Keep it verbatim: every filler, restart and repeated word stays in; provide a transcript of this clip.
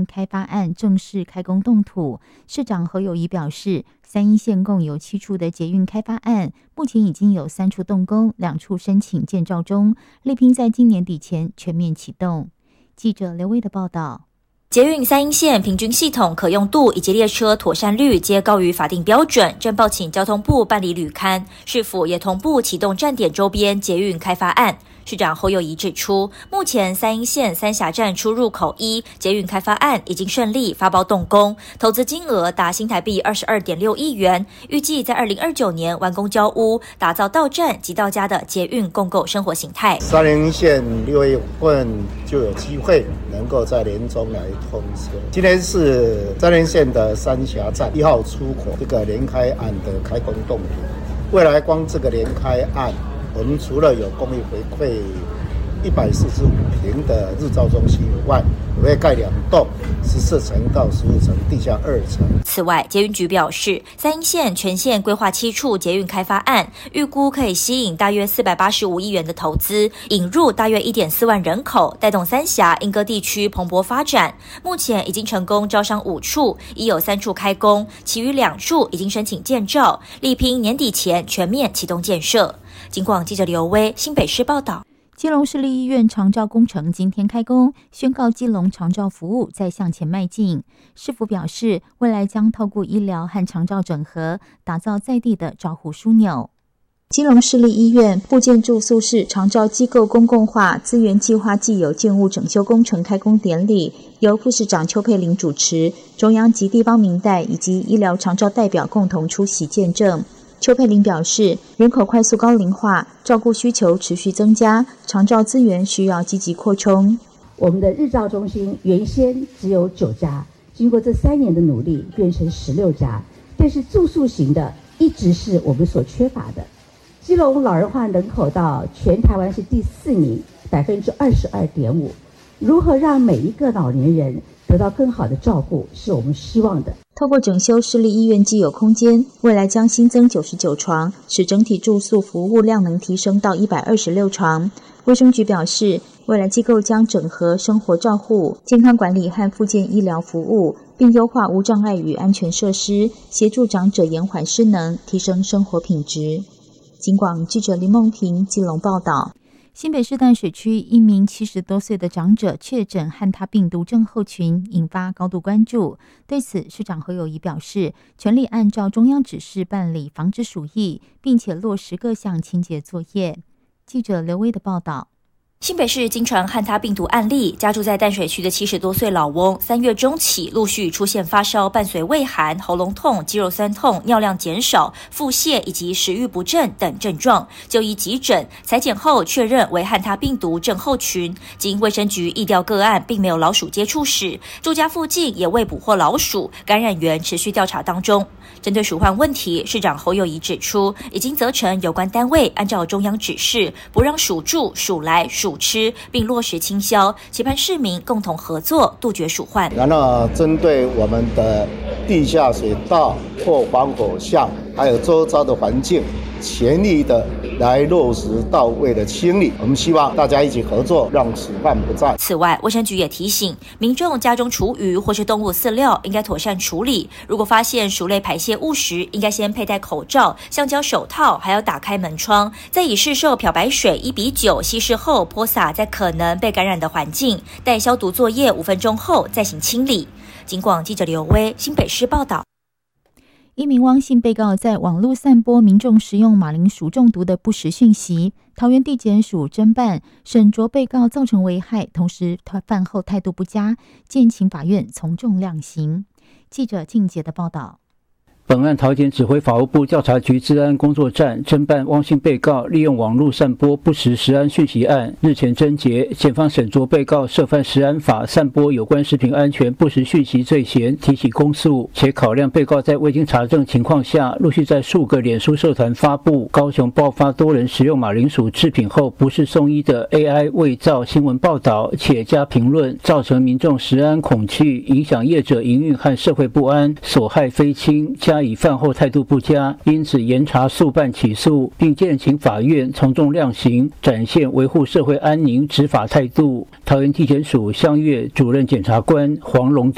开发案正式开工动土。市长侯友宜表示，三鶯线共有七处的捷运开发案，目前已经有三处动工，两处申请建造中，力拼在今年底前全面启动。记者刘威的报道。 捷运三鶯线平均系统可用度以及列车妥善率皆高于法定标准，正报请交通部办理履勘，市府也同步启动站点周边捷运开发案。市长侯友宜指出，目前三鶯线三峡站出入口一捷运开发案已经顺利发包动工，投资金额达新台币二十二点六亿元，预计在二零二九年完工交屋，打造到站即到家的捷运共构生活形态。 三鶯线六月份就有机会能够在年中来通车。今天是三鶯线的三峡站一号出口这个联开案的开工动土，未来光这个联开案，我们除了有公益回馈一百四十五坪的日照中心以外，我会盖两栋十四层到十五层，地下二层。 此外，捷运局表示，三鶯线全线规划七处捷运开发案，预估可以吸引大约四百八十五亿元的投资，引入大约一点四万人口，带动三峡、莺歌地区蓬勃发展。目前已经成功招商五处，已有三处开工，其余两处已经申请建造，力拼年底前全面启动建设。警广记者刘威新北市报道。 基隆市立医院长照工程今天开工，宣告基隆长照服务再向前迈进。市府表示，未来将透过医疗和长照整合，打造在地的照护枢纽。基隆市立医院复健住宿式长照机构公共化资源计划既有建物整修工程开工典礼，由副市长邱佩玲主持，中央及地方民代以及医疗长照代表共同出席见证。邱佩玲表示，人口快速高龄化，照顾需求持续增加，长照资源需要积极扩充。 我们的日照中心原先只有九家，经过这三年的努力变成十六家，但是住宿型的一直是我们所缺乏的。基隆老人化人口到全台湾是第四名，百分之二十二点五。如何让每一个老年人得到更好的照顾，是我们希望的。 透过整修市立医院既有空间，未来将新增九十九床，使整体住宿服务量能提升到一百二十六床。卫生局表示，未来机构将整合生活照护、健康管理和复健医疗服务，并优化无障碍与安全设施，协助长者延缓失能，提升生活品质。警广记者林梦萍基隆报道。新北市淡水区一名七十多岁的长者确诊汉他病毒症候群，引发高度关注。对此，市长侯友宜表示，全力按照中央指示办理防治鼠疫，并且落实各项清洁作业。记者刘威的报道。 新北市经传汉他病毒案例，家住在淡水区的七十多岁老翁，三月中起陆续出现发烧，伴随畏寒、喉咙痛、肌肉酸痛、尿量减少、腹泻以及食欲不振等症状，就医急诊采检后确认为汉他病毒症候群，经卫生局疫调个案，并没有老鼠接触史，住家附近也未捕获老鼠，感染源持续调查当中。针对鼠患问题，市长侯友宜指出，已经责成有关单位按照中央指示，不让鼠住、鼠来、鼠吃，并落实清消，期盼市民共同合作，杜绝鼠患。 然后针对我们的地下水道或防火巷，还有周遭的环境，全力的来落实到位的清理。我们希望大家一起合作，让鼠患不再。 此外，卫生局也提醒民众，家中厨余或是动物饲料应该妥善处理。如果发现鼠类排泄物时，应该先佩戴口罩、橡胶手套，还要打开门窗，再以市售漂白水一比九稀释后泼洒在可能被感染的环境，待消毒作业五分钟后再行清理。警广记者刘威新北市报道。 一名汪姓被告在网络散播民众食用马铃薯中毒的不实讯息，桃园地检署侦办审酌被告造成危害，同时他饭后态度不佳，建请法院从重量刑。记者静杰的报道。 本案桃检指挥法务部调查局治安工作站侦办汪姓被告利用网络散播不实食安讯息案，日前侦结，检方审酌被告涉犯食安法散播有关食品安全不实讯息罪嫌，提起公诉，且考量被告在未经查证情况下，陆续在数个脸书社团发布高雄爆发多人食用马铃薯制品后不是送医的 A I 伪造新闻报道，且加评论，造成民众食安恐惧，影响业者营运和社会不安，所害非轻，加以饭后态度不佳，因此严查速办起诉，并建请法院从重量刑，展现维护社会安宁执法态度。桃园地检署香月主任检察官黄龙